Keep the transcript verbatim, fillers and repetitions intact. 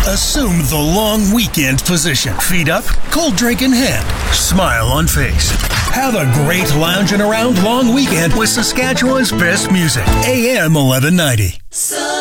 Assume the long weekend position. Feet up, cold drink in hand, smile on face. Have a great lounging around long weekend with Saskatchewan's best music. A M eleven ninety. So